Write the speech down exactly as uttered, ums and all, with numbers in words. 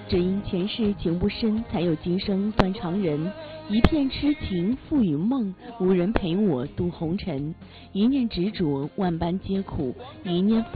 只因前世情不深，才有今生断肠人。一片痴情付与梦，无人陪我渡红尘。一念执着，万般皆苦；一念放